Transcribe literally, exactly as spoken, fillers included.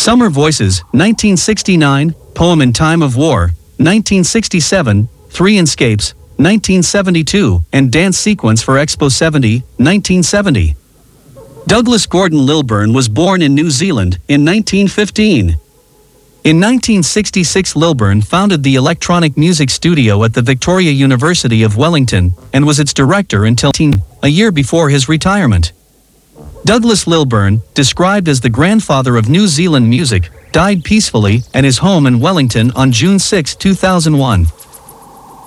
Summer Voices, nineteen sixty-nine, Poem in Time of War, nineteen sixty-seven, Three Escapes, nineteen seventy-two, and Dance Sequence for Expo seventy, nineteen seventy. Douglas Gordon Lilburn was born in New Zealand in nineteen fifteen. In nineteen sixty-six, Lilburn founded the Electronic Music Studio at the Victoria University of Wellington and was its director until a year before his retirement. Douglas Lilburn, described as the grandfather of New Zealand music, died peacefully at his home in Wellington on June sixth, two thousand one.